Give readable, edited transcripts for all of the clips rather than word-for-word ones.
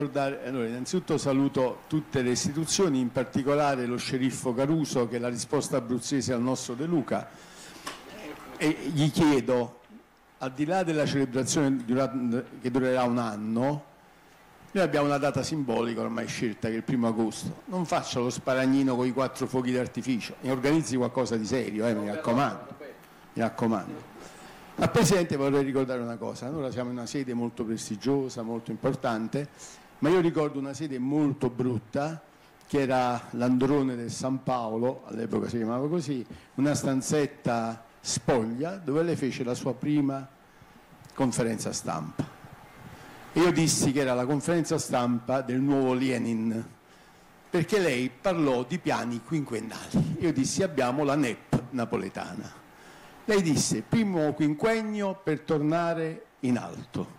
Allora, innanzitutto saluto tutte le istituzioni, in particolare lo sceriffo Caruso, che è la risposta abruzzese al nostro De Luca, e gli chiedo, al di là della celebrazione che durerà un anno, noi abbiamo una data simbolica ormai scelta, che è il 1° agosto. Non faccia lo sparagnino con i 4 fuochi d'artificio, e organizzi qualcosa di serio, mi raccomando. Mi raccomando. Al Presidente vorrei ricordare una cosa: ora siamo in una sede molto prestigiosa, molto importante, ma io ricordo una sede molto brutta, che era l'Androne del San Paolo, all'epoca si chiamava così, una stanzetta spoglia, dove lei fece la sua prima conferenza stampa. E io dissi che era la conferenza stampa del nuovo Lenin, perché lei parlò di piani quinquennali. Io dissi: abbiamo la NEP napoletana. Lei disse: primo quinquennio per tornare in alto.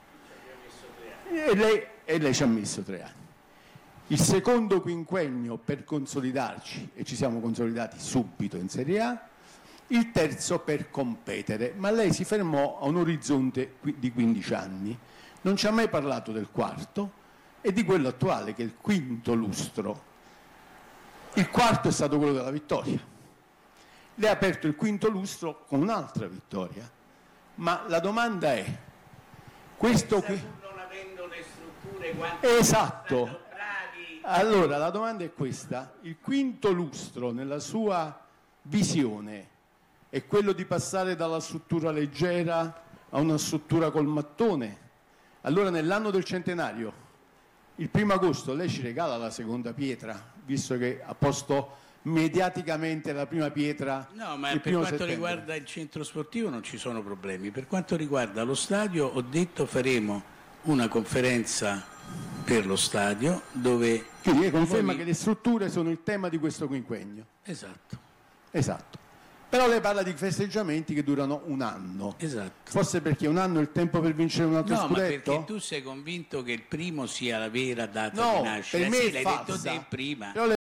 E lei ci ha messo 3 anni. Il secondo quinquennio per consolidarci, e ci siamo consolidati subito in Serie A. Il terzo per competere, ma lei si fermò a un orizzonte di 15 anni. Non ci ha mai parlato del quarto e di quello attuale, che è il quinto lustro. Il quarto è stato quello della vittoria. Lei ha aperto il quinto lustro con un'altra vittoria. Ma la domanda è: questo qui... non avendo le strutture, esatto. Allora la domanda è questa: il quinto lustro nella sua visione è quello di passare dalla struttura leggera a una struttura col mattone? Allora nell'anno del centenario, il 1° agosto, lei ci regala la seconda pietra, visto che ha posto mediaticamente la prima pietra. No, ma per quanto settembre. riguarda il centro sportivo non ci sono problemi. Per quanto riguarda lo stadio, ho detto faremo una conferenza per lo stadio dove... Quindi lei conferma che le strutture sono il tema di questo quinquennio. Esatto. Però lei parla di festeggiamenti che durano un anno. Esatto. Forse perché un anno è il tempo per vincere un altro scudetto? No, ma perché tu sei convinto che il primo sia la vera data No, di nascita? per me sì, è l'hai falsa. detto te prima. Però